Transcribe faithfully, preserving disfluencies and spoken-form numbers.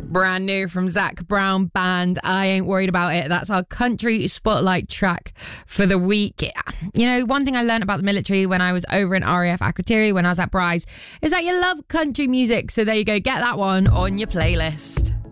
Brand new from Zach Brown Band, I Ain't Worried About It. That's our country spotlight track for the week. You know, one thing I learned about the military when I was over in R A F Akrotiri when I was at Bryce is that you love country music. So there you go, get that one on your playlist.